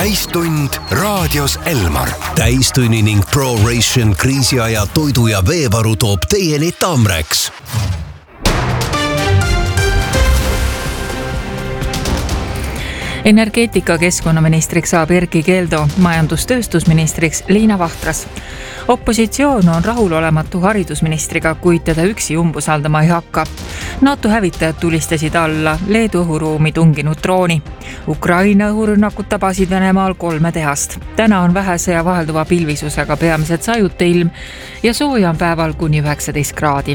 täistund raadios Elmar. Täistunni ning ProRation kriisiaja toidu ja veevaru toob teieni Tamreks. Energeetika keskkonnaministriks saab Erkki Keldo, majandustööstusministriks Liina Vahtras. Opositsioon on rahulolematu haridusministriga, kuid teda üksi umbusaldama ei hakka. NATO hävitajad tulistasid alla Leedu õhuruumi tunginud drooni. Ukraina õhurünnakud tabasid Venemaal 3 tehast. Täna on vähese ja vahelduva pilvisusega peamiselt sajute ilm ja sooja on päeval kuni 19 kraadi.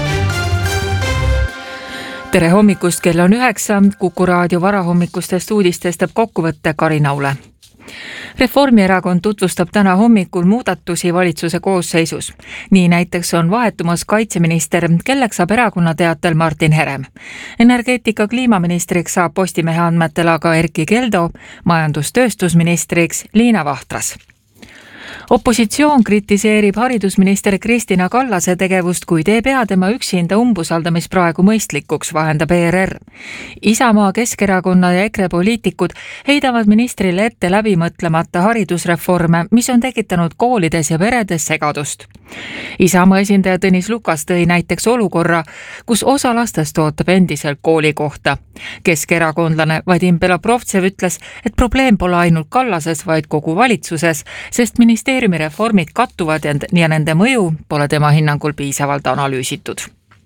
Tere hommikust, kell on 9, Kuku raadio varahommikustest uudistest teeb kokkuvõtte Karin Aule. Reformierakond tutvustab täna hommikul muudatusi valitsuse koosseisus. Nii näiteks on vahetumas kaitseminister, kelleks saab erakonna teatel Martin Herem. Energeetika kliimaministriks saab Postimehe andmetel aga Erkki Keldo, majandustööstusministriks Liina Vahtras. Opositsioon kritiseerib haridusminister Kristina Kallase tegevust, kuid ei pea tema üksinda umbusaldamist praegu mõistlikuks, vahendab ERR. Isamaa, Keskerakonna ja EKRE poliitikud heidavad ministrile ette läbimõtlemata haridusreforme, mis on tekitanud koolides ja peredes segadust. Isamaa esindaja Tõnis Lukas tõi näiteks olukorra, kus osa lastest ootab endiselt koolikohta. Keskerakondlane Vadim Belobrovtsev ütles, et probleem pole ainult Kallases, vaid kogu valitsuses, sest ministeeriumi reformid kattuvad ja nende mõju pole tema hinnangul piisavalt analüüsitud.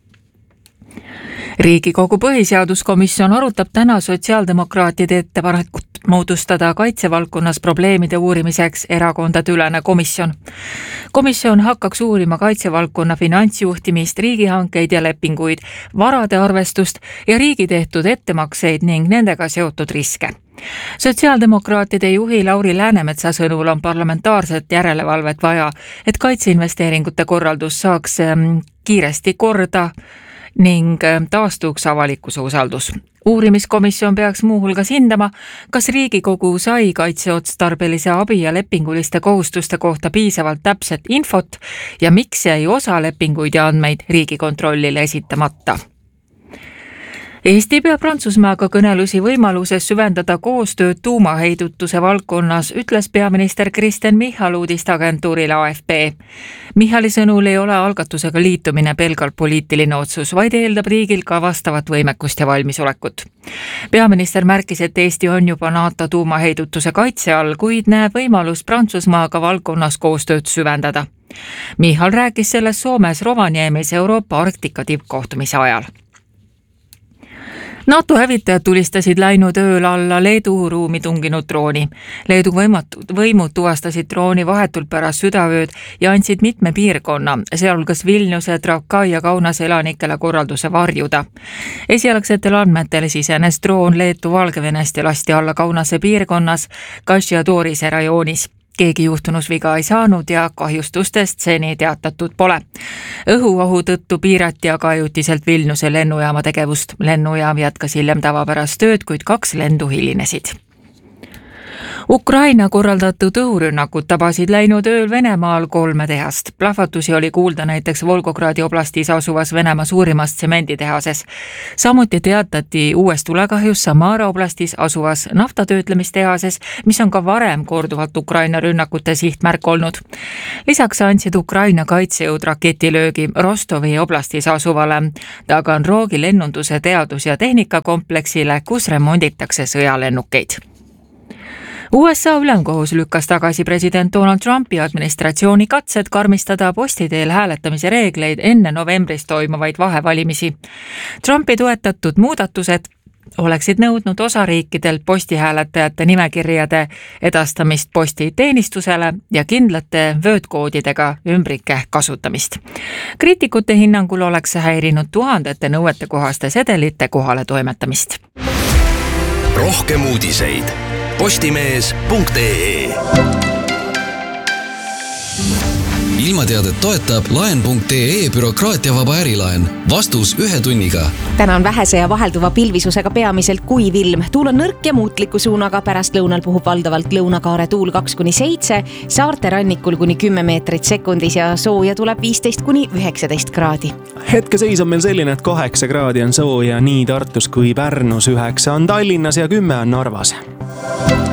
Riigikogu põhiseaduskomisjon arutab täna sotsiaaldemokraatide ettepanekut moodustada kaitsevaldkonnas probleemide uurimiseks erakondadeülene komisjon. Komisjon hakkaks uurima kaitsevaldkonna finantsjuhtimist, riigihankeid ja lepinguid, varade arvestust ja riigi tehtud ettemakseid ning nendega seotud riske. Sotsiaaldemokraatide juhi Lauri Läänemetsa sõnul on parlamentaarset järelevalvet vaja, et kaitseinvesteeringute korraldus saaks kiiresti korda ning taastuks avalikkuse usaldus. Uurimiskomisjon peaks muuhulgas hindama, kas Riigikogu sai kaitseotstarbelise abi ja lepinguliste kohustuste kohta piisavalt täpset infot ja miks jäi osa lepinguid ja andmeid Riigikontrollile esitamata. Eesti peab Prantsusmaaga kõnelusi võimaluses süvendada koostööd tuumaheidutuse valdkonnas, ütles peaminister Kristen Michal uudisteagentuurile AFP. Michali sõnul ei ole algatusega liitumine pelgalt poliitiline otsus, vaid eeldab riigil ka vastavat võimekust ja valmisolekut. Peaminister märkis, et Eesti on juba NATO tuumaheidutuse kaitse all, kuid näeb võimalust Prantsusmaaga valdkonnas koostööd süvendada. Michal rääkis sellest Soomes Rovaniemis Euroopa Arktika tippkohtumise ajal. NATO hävitajad tulistasid läinud ööl alla Leedu õhuruumi tunginud drooni. Leedu võimud tuvastasid drooni vahetult pärast südaööd ja andsid mitme piirkonna, sealhulgas Vilniuse, Trakai ja Kaunase elanikele korralduse varjuda. Esialgsetel andmetel sisenes droon Leetu Valgevenest ja lasti alla Kaunase piirkonnas Kaišiadorise rajoonis. Keegi juhtunus viga ei saanud ja kahjustustest seni teatatud pole. Õhuohu tõttu piirati aga ajutiselt Vilniuse lennujaama tegevust. Lennujaam jätkas hiljem tavapärast tööd, kuid 2 lendu hilinesid. Ukraina korraldatud õhurünnakud tabasid läinud ööl Venemaal 3 tehast. Plahvatusi oli kuulda näiteks Volgogradi oblastis asuvas Venemaa suurimas tsemenditehases. Samuti teatati uuest tulekahjus Samara oblastis asuvas naftatöötlemistehases, mis on ka varem korduvalt Ukraina rünnakute sihtmärk olnud. Lisaks andsid Ukraina kaitsejõud raketilöögi Rostovi oblastis asuvale Taganrogi lennunduse teadus- ja tehnikakompleksile, kus remonditakse sõjalennukeid. USA ülemkohus lükkas tagasi president Donald Trumpi administratsiooni katsed karmistada postiteel hääletamise reegleid enne novembris toimuvaid vahevalimisi. Trumpi toetatud muudatused oleksid nõudnud osariikidelt postihääletajate nimekirjade edastamist postiteenistusele ja kindlate vöötkoodidega ümbrike kasutamist. Kriitikute hinnangul oleks see häirinud tuhandete nõuetekohaste sedelite kohale toimetamist. Rohkem uudiseid postimees.ee. Ilmateadet toetab laen.ee bürokraatiavaba ärilaen. Vastus 1 tunniga. Täna on vähese ja vahelduva pilvisusega peamiselt kuiv ilm. Tuul on nõrk ja muutliku suunaga, pärast lõunal puhub valdavalt lõunakaare tuul 2-7, saarte rannikul kuni 10 meetrit sekundis ja sooja tuleb 15-19 kraadi. Hetkeseis on meil selline, et 8 kraadi on sooja nii Tartus kui Pärnus, 9 on Tallinnas ja 10 on Narvas.